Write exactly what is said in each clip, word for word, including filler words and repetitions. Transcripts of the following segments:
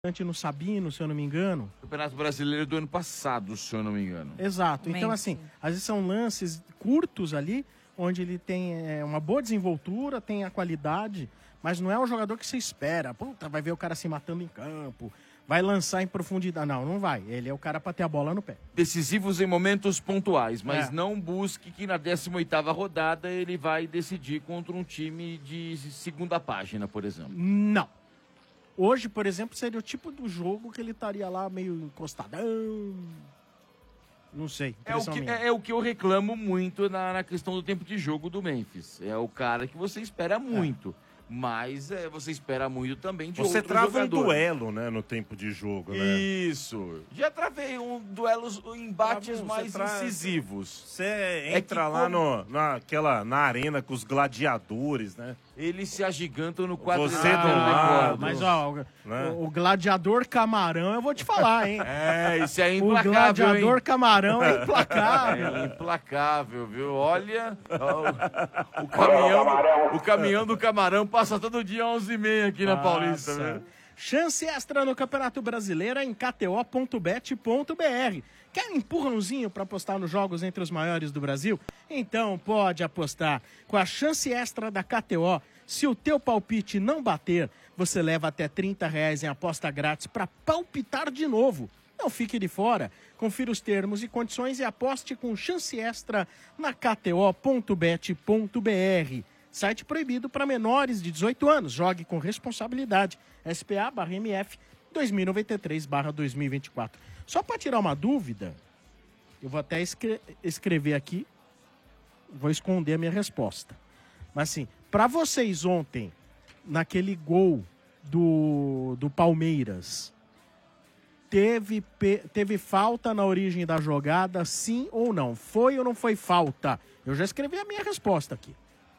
no Sabino, se eu não me engano. Campeonato Brasileiro do ano passado, se eu não me engano. Exato. Então, Mente. assim, às vezes são lances curtos ali, onde ele tem é, uma boa desenvoltura, tem a qualidade, mas não é um jogador que você espera. Puta, vai ver o cara se matando em campo, vai lançar em profundidade. Não, não vai. Ele é o cara para ter a bola no pé. Decisivos em momentos pontuais, mas É. não busque que na décima oitava rodada ele vai decidir contra um time de segunda página, por exemplo. Não. Hoje, por exemplo, seria o tipo do jogo que ele estaria lá meio encostadão. Não sei. É o, que, é, é o que eu reclamo muito na, na questão do tempo de jogo do Memphis. É o cara que você espera muito. É. Mas é, você espera muito também de Você outro trava jogador. um duelo, né, no tempo de jogo, né? Isso. Já travei um duelos, embates Tá bom, mais tra... incisivos. Você É entra que lá como... no, naquela, na arena com os gladiadores, né? Eles se agigantam no quadro. Você do lado. Mas, ó, né? o, o gladiador camarão, eu vou te falar, hein? É, isso é O implacável, gladiador hein? camarão é implacável. É implacável, viu? Olha, ó, o, caminhão, o caminhão do camarão passa todo dia às onze e meia aqui na Paulista, né? Chance extra no Campeonato Brasileiro é em k t o ponto bet ponto b r. Quer um empurrãozinho para apostar nos jogos entre os maiores do Brasil? Então pode apostar. Com a chance extra da K T O, se o teu palpite não bater, você leva até trinta reais em aposta grátis para palpitar de novo. Não fique de fora. Confira os termos e condições e aposte com chance extra na k t o ponto bet ponto b r. Site proibido para menores de dezoito anos. Jogue com responsabilidade. S P A barra M F dois mil e noventa e três barra dois mil e vinte e quatro. Só para tirar uma dúvida, eu vou até escre- escrever aqui, vou esconder a minha resposta. Mas assim, para vocês ontem, naquele gol do, do Palmeiras, teve, pe- teve falta na origem da jogada, sim ou não? Foi ou não foi falta? Eu já escrevi a minha resposta aqui.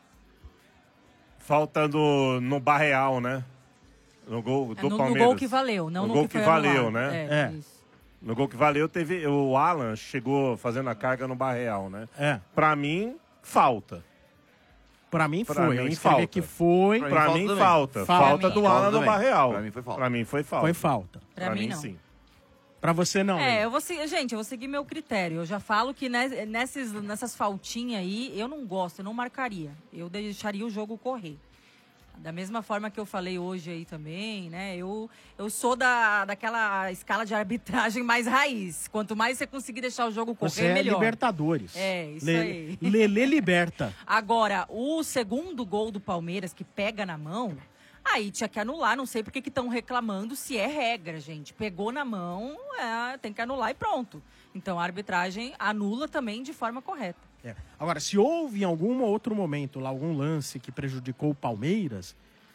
Falta no, no Barreal, né? No gol do É, no, Palmeiras. no gol que valeu, não no no, gol que, que foi valeu, anulado. né? É, É. isso. No gol que valeu, teve o Alan chegou fazendo a carga no Barreal, né? É. Pra mim, falta. Pra mim Pra foi. mim, Eu escrevi falta. que foi. Pra, Pra mim, mim, falta falta. também. Falta, Falta do também. Alan Falta no também. Barreal. Pra mim foi falta. Pra mim foi falta. Foi falta. Pra mim, não. sim. Pra você não. É, Lê. eu vou seguir, gente, eu vou seguir meu critério. Eu já falo que ne- nessas, nessas faltinhas aí, eu não gosto, eu não marcaria. Eu deixaria o jogo correr. Da mesma forma que eu falei hoje aí também, né? Eu, eu sou da, daquela escala de arbitragem mais raiz. Quanto mais você conseguir deixar o jogo correr, Você é melhor. Libertadores. É, isso Lê- aí. Lelê liberta. Agora, o segundo gol do Palmeiras, que pega na mão, aí tinha que anular. Não sei por que estão reclamando se é regra, gente. Pegou na mão, é, tem que anular e pronto. Então a arbitragem anula também de forma correta. É. Agora, se houve em algum outro momento lá algum lance que prejudicou o Palmeiras,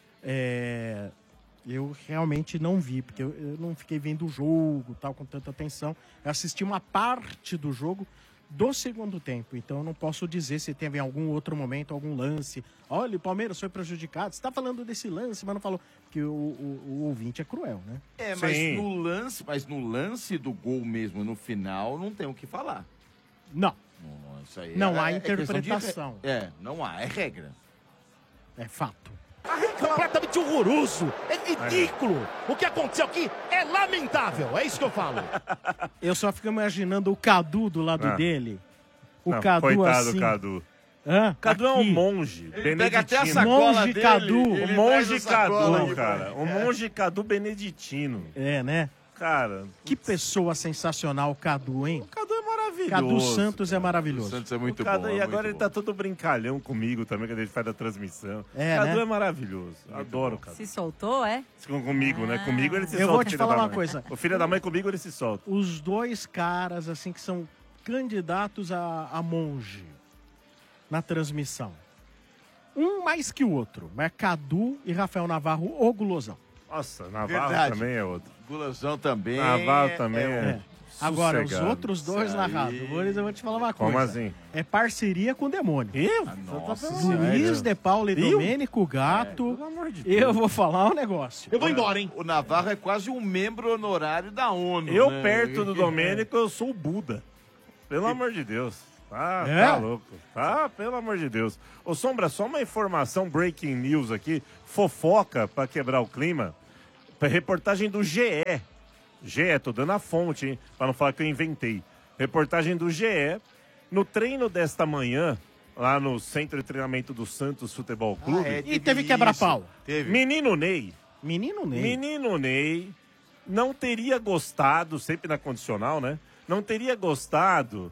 é, eu realmente não vi, porque eu, eu não fiquei vendo o jogo tal com tanta atenção. Eu assisti uma parte do jogo do segundo tempo, então eu não posso dizer se teve em algum outro momento algum lance. Olha, o Palmeiras foi prejudicado. Você está falando desse lance, mas não falou, porque o, o, o ouvinte é cruel, né? É, mas Sim. no lance, mas no lance do gol mesmo, no final, não tem o que falar. Não, Não, isso aí Não é- há é questão de interpretação. re- É, não há, é regra. é fato. Completamente horroroso, é ridículo. O que aconteceu aqui é lamentável, é isso que eu falo. Eu só fico imaginando o Cadu do lado Ah. dele. O Não, Cadu coitado assim. do Cadu. Hã? Cadu é um Aqui. monge. Ele pega até a beneditino. sacola Monge dele. Cadu. O ele monge traz a sacola Cadu, aí, cara. O monge Cadu beneditino. É, né? Cara, Que pessoa sensacional o Cadu, hein? o Cadu é maravilhoso. Cadu Santos é O maravilhoso. Santos é muito O Cadu, bom. e é agora muito ele bom. tá todo brincalhão comigo também, quando ele faz a transmissão. É, Cadu né? é maravilhoso. Adoro o Cadu. Se soltou, é? Com- Comigo, né? Comigo ele se Eu solta. vou te filho falar da uma mãe. coisa. O filho da mãe comigo ele se solta. Os dois caras, assim, que são candidatos a, a monge na transmissão. Um mais que o outro. Mas Cadu e Rafael Navarro, o gulosão. Nossa, Navarro Verdade. também é outro. Gulosão também. Navarro também é é. É. Agora, os sossegado. outros dois Isso narradores, eu vou te falar uma coisa. Como assim? É parceria com o demônio. Ih, Nossa, Luiz de Paula e Viu? Domênico Gato. Pelo amor de Deus. Eu vou falar um negócio. Eu vou embora, hein? O Navarro é quase um membro honorário da ONU. Eu, né? perto do Domênico, eu sou o Buda. Pelo amor de Deus. Ah, É? tá louco. Ah, pelo amor de Deus. Ô, Sombra, só uma informação, breaking news aqui, fofoca pra quebrar o clima. reportagem do G E. G E, tô dando a fonte, hein? Pra não falar que eu inventei. Reportagem do G E. No treino desta manhã, lá no Centro de Treinamento do Santos Futebol Clube. Ah, é, E teve quebra-pau. Teve. Menino Ney. Menino Ney. Menino Ney não teria gostado, sempre na condicional, né? Não teria gostado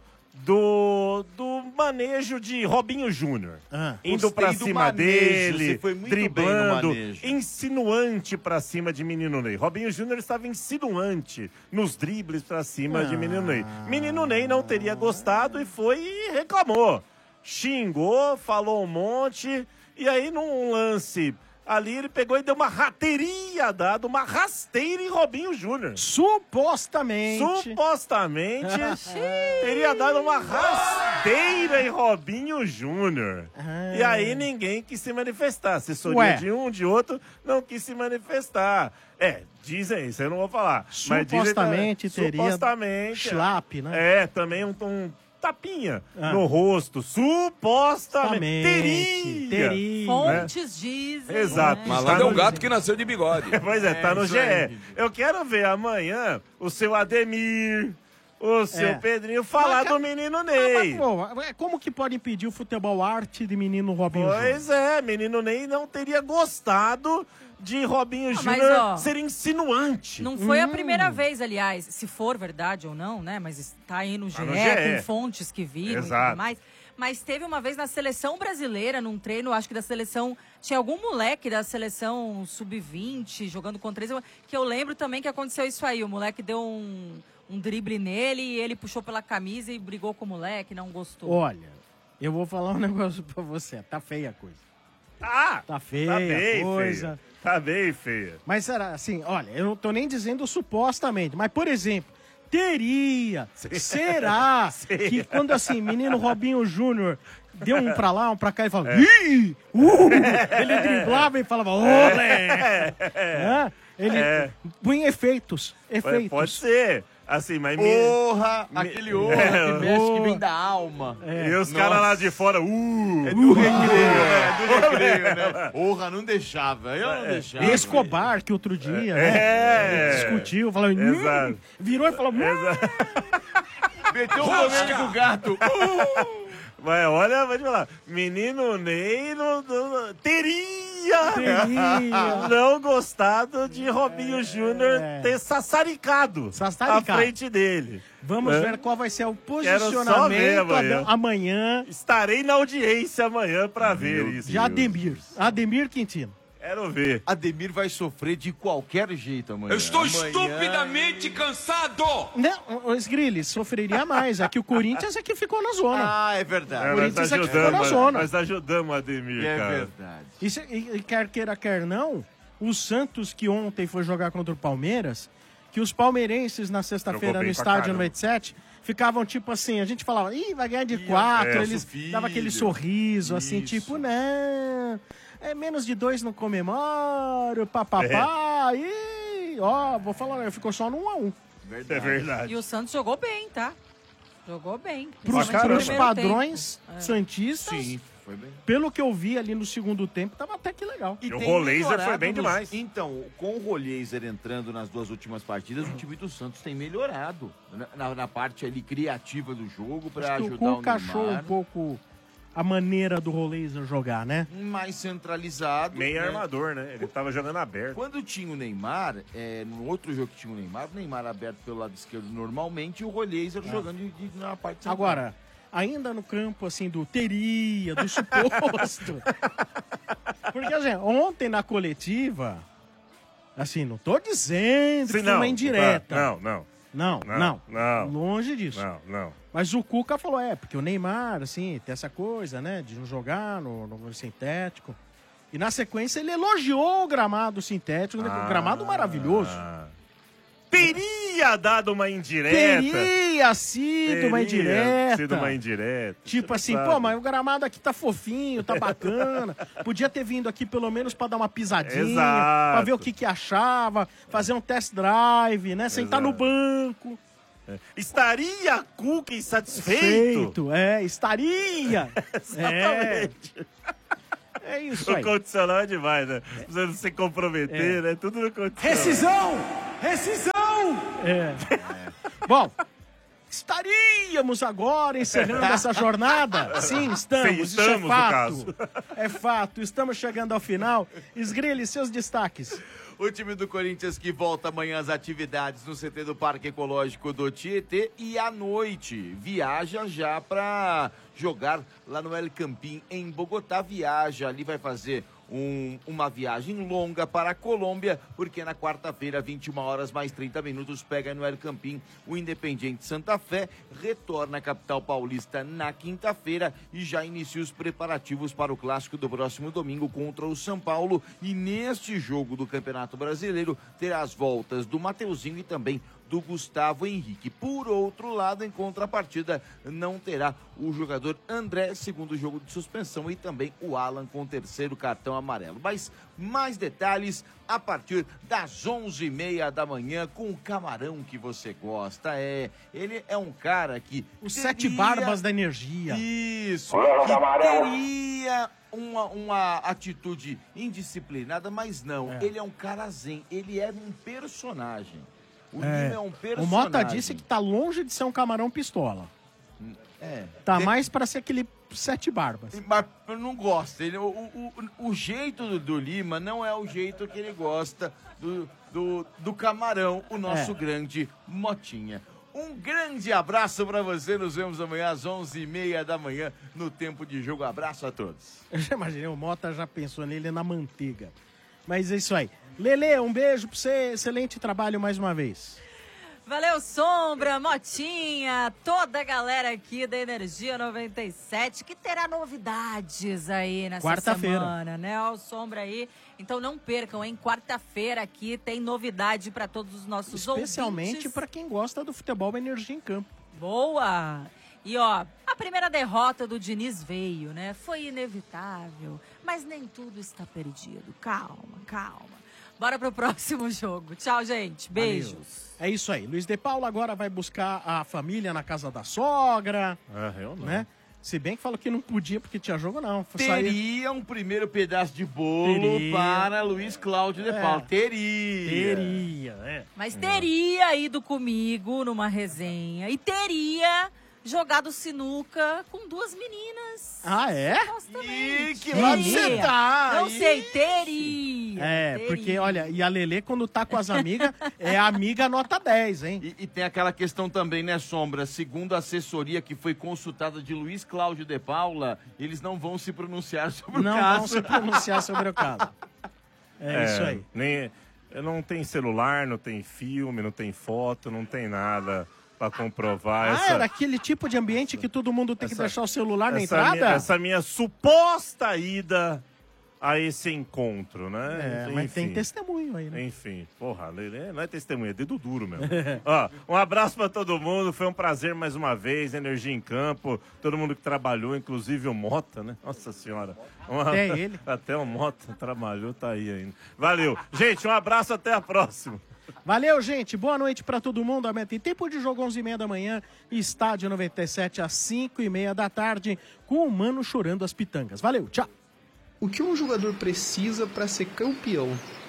do, do manejo de Robinho Júnior. Ah. Indo pra Gostei do cima manejo, dele, você foi muito bem no driblando, manejo. insinuante pra cima de Menino Ney. Robinho Júnior estava insinuante nos dribles pra cima Ah. de Menino Ney. Menino Ney não teria gostado e foi e reclamou. Xingou, falou um monte, e aí num lance ali ele pegou e deu uma rateria dada, uma rasteira em Robinho Júnior. Supostamente. Supostamente teria dado uma rasteira em Robinho Júnior. Ah. E aí ninguém quis se manifestar. Assessoria Ué. de um, de outro, não quis se manifestar. É, dizem isso, eu não vou falar. Mas dizem Supostamente também- teria supostamente, Schlapp, né? É, também um, um tapinha Ah. no rosto. Supostamente. Supostamente. Teria. Teria. Fontes dizem. Exato. né? Malandro é um no- gato que nasceu de bigode. Pois é, tá no isso G aí. E. Eu quero ver amanhã o seu Ademir, o seu É. Pedrinho falar Mas, do menino Ah, Ney. mas, pô, como que pode impedir o futebol arte de menino Robinho Júnior? Pois é, menino Ney não teria gostado de Robinho Ah, mas, Júnior ó, ser insinuante. Não foi Hum. a primeira vez, aliás, se for verdade ou não, né? Mas está aí no G Tá E, no G E. com fontes que viram e Exato. tudo mais. Mas teve uma vez na seleção brasileira, num treino, acho que da seleção. Tinha algum moleque da seleção sub vinte jogando contra eles, que eu lembro também que aconteceu isso aí. O moleque deu um, um drible nele e ele puxou pela camisa e brigou com o moleque, não gostou. Olha, eu vou falar um negócio pra você. Tá feia a coisa. Ah, Tá feia tá a bem coisa. feia. Tá bem feia. Mas era assim, olha, eu não tô nem dizendo supostamente, mas, por exemplo, teria, será que quando assim, menino Robinho Júnior deu um pra lá, um pra cá e falava, ih, uh, ele driblava e falava, olé! Hã? Ele punha efeitos, efeitos. Pode ser. Assim, mas... me- Porra, Me- aquele orra É, que mexe, que orra. vem da alma. E os caras lá de fora, uh... É do recreio, né? Do recreio, né? Orra não deixava, eu não deixava. E Escobar, que outro dia, né? É. ele discutiu, falou, hum, Exato. virou e falou, hum, Meteu o domínio do gato. Mas olha, vou te falar, menino Ney não, não- teria, Teria. não gostado de Robinho Júnior ter sassaricado, Sassaricado. à frente dele. vamos É. ver qual vai ser o Quero só ver posicionamento amanhã. ad- amanhã Estarei na audiência amanhã pra ver isso. de Ademir. Ademir Quintino. Quero ver. Ademir vai sofrer de qualquer jeito amanhã. Eu estou Amanhã- estupidamente cansado! Não, os Grilles sofreria mais. Aqui o Corinthians é que ficou na zona. Ah, é É, verdade. nós Corinthians é que ficou ajudamos, na zona. nós ajudamos o Ademir, É cara. verdade. E, se- e- e quer queira, quer não, o Santos que ontem foi jogar contra o Palmeiras, que os palmeirenses na sexta-feira Jogou no bem pra estádio caramba. noventa e sete ficavam tipo assim, a gente falava, ih, vai ganhar de Ih, quatro, é, eles filho. davam aquele sorriso, assim, Isso. tipo, não, é menos de dois no comemoro, papapá, É. e ó, vou falar, ficou só no um a um. É verdade. E o Santos jogou bem, tá? Jogou bem. Pros, principalmente no pros primeiro padrões santistas, Sim, foi bem. pelo que eu vi ali no segundo tempo, tava até que legal. E o tem Roleiser melhorado foi bem nos- demais. Então, com o Roleiser entrando nas duas últimas partidas, o time do Santos tem melhorado na, na- na parte ali criativa do jogo para Acho que o ajudar o Cuca achou um Neymar. pouco a maneira do Roleiser jogar, né? Mais centralizado. Meio né? armador, né? Ele tava jogando aberto. Quando tinha o Neymar, é, no outro jogo que tinha o Neymar, o Neymar aberto pelo lado esquerdo normalmente e o Roleiser jogando de, de- na parte central. Agora, ainda no campo, assim, do teria, do suposto. Porque, assim, ontem na coletiva, assim, não tô dizendo que Sim, foi uma indireta. Não, não, Não, Não, não, não. Longe disso. não, não. Mas o Cuca falou, é, porque o Neymar, assim, tem essa coisa, né, de não jogar no, no sintético. E na sequência ele elogiou o gramado sintético, Ah. o gramado maravilhoso. Teria dado uma indireta. Teria sido uma Teria indireta. sido uma indireta. Tipo Você assim, sabe. pô, mas o gramado aqui tá fofinho, tá bacana. Podia ter vindo aqui pelo menos pra dar uma pisadinha, Exato. pra ver o que que achava, fazer um test drive, né? Sentar no Exato. banco. Estaria Cuca insatisfeito? Feito, é, estaria. é. É isso O aí. condicional é demais, né? Pra não se comprometer, É. né? Tudo no condicional. Rescisão! Rescisão! É. Bom, estaríamos agora encerrando essa jornada? Sim, estamos. Sim, Isso estamos, é no fato. É fato. Estamos chegando ao final. Esgrilhe seus destaques. O time do Corinthians que volta amanhã às atividades no C T do Parque Ecológico do Tietê e à noite viaja já para jogar lá no El Campín em Bogotá. Viaja ali, vai fazer um, uma viagem longa para a Colômbia, porque na quarta-feira, vinte e uma horas mais trinta minutos, pega no El Campín o Independiente Santa Fé, retorna à capital paulista na quinta-feira e já inicia os preparativos para o clássico do próximo domingo contra o São Paulo. E neste jogo do Campeonato Brasileiro terá as voltas do Mateuzinho e também do Gustavo Henrique. Por outro lado, em contrapartida, não terá o jogador André, segundo jogo de suspensão, e também o Alan com o terceiro cartão amarelo. Mas mais detalhes a partir das onze e meia da manhã com o camarão que você gosta. É, ele é um cara que... Os teria... sete barbas da energia. Isso, Olha, que camarão. teria uma, uma atitude indisciplinada, mas não. É. Ele é um cara zen, ele é um personagem. O É. Lima é um personagem. O Mota disse que tá longe de ser um camarão pistola. É. Tá De- mais pra ser aquele sete barbas. Mas eu não gosto. Ele, o, o, o, o jeito do, do Lima não é o jeito que ele gosta do, do, do camarão, o nosso É. grande Motinha. Um grande abraço pra você. Nos vemos amanhã às onze e meia da manhã no Tempo de Jogo. Abraço a todos. Eu já imaginei, o Mota já pensou nele na manteiga. Mas é isso aí. Lelê, um beijo pra você. Excelente trabalho mais uma vez. Valeu, Sombra, Motinha, toda a galera aqui da Energia noventa e sete, que terá novidades aí nessa Quarta-feira. semana, né? Ó, o Sombra aí. Então não percam, hein? Quarta-feira aqui tem novidade para todos os nossos Especialmente ouvintes. pra quem gosta do futebol Energia em Campo. Boa! E ó, a primeira derrota do Diniz veio, né? Foi inevitável, mas nem tudo está perdido. Calma, calma. Bora pro próximo jogo. Tchau, gente. Beijos. Valeu. É isso aí. Luiz de Paula agora vai buscar a família na casa da sogra, Ah, eu não. né? Se bem que falou que não podia porque tinha jogo, não. Saía- Teria um primeiro pedaço de bolo Teria. para Luiz Cláudio de É. Paula. Teria. Teria, né? Mas teria ido comigo numa resenha e teria jogado sinuca com duas meninas. Ah, é? Ih, que Teria. lado você tá? Não Ih. sei, teria. É, teria. porque, olha, e a Lelê, quando tá com as amigas, é amiga nota dez, hein? E, e tem aquela questão também, né, Sombra? Segundo a assessoria que foi consultada de Luiz Cláudio de Paula, eles não vão se pronunciar sobre o Não caso. vão se pronunciar sobre o caso. É, isso aí. Nem, não tem celular, não tem filme, não tem foto, não tem nada pra comprovar. Ah, essa, era aquele tipo de ambiente que todo mundo tem que essa- deixar o celular na essa entrada? minha, essa minha suposta ida a esse encontro, né? É, mas tem Enfim. testemunho aí, né? Enfim, porra, Lelê não é testemunha, é dedo duro mesmo. Ó, um abraço pra todo mundo, foi um prazer mais uma vez, Energia em Campo, todo mundo que trabalhou, inclusive o Mota, né? Nossa senhora. Uma- Até ele. Até o Mota trabalhou, tá aí ainda. Valeu. Gente, um abraço, até a próxima. Valeu, gente. Boa noite pra todo mundo. Amanhã tem tempo de jogo onze e meia da manhã, Estádio noventa e sete às cinco e meia da tarde, com o Mano chorando as pitangas. Valeu, tchau. O que um jogador precisa para ser campeão?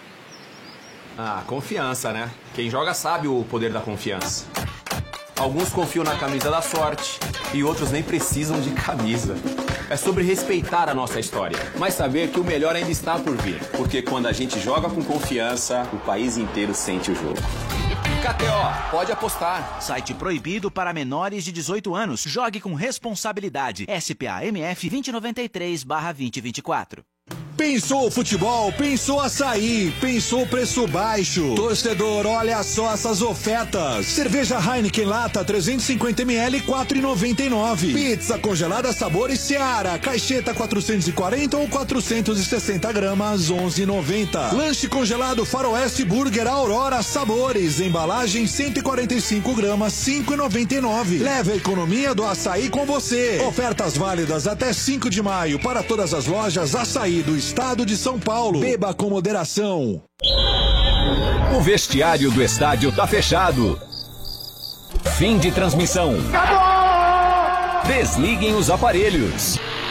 Ah, confiança, né? Quem joga sabe o poder da confiança. Alguns confiam na camisa da sorte e outros nem precisam de camisa. É sobre respeitar a nossa história, mas saber que o melhor ainda está por vir. Porque quando a gente joga com confiança, o país inteiro sente o jogo. K T O, pode apostar. Site proibido para menores de dezoito anos. Jogue com responsabilidade. S P A M F dois zero nove três barra dois zero dois quatro. Pensou futebol, pensou açaí, pensou preço baixo. Torcedor, olha só essas ofertas. Cerveja Heineken lata trezentos e cinquenta mililitros, quatro reais e noventa e nove centavos. Pizza congelada sabores Seara, caixeta quatrocentos e quarenta ou quatrocentos e sessenta gramas, onze reais e noventa centavos. Lanche congelado Faroeste Burger Aurora Sabores, embalagem cento e quarenta e cinco gramas, cinco reais e noventa e nove centavos. Leve a economia do açaí com você. Ofertas válidas até cinco de maio para todas as lojas Açaí do Estado de São Paulo. Beba com moderação. O vestiário do estádio tá fechado. Fim de transmissão. Acabou! Desliguem os aparelhos.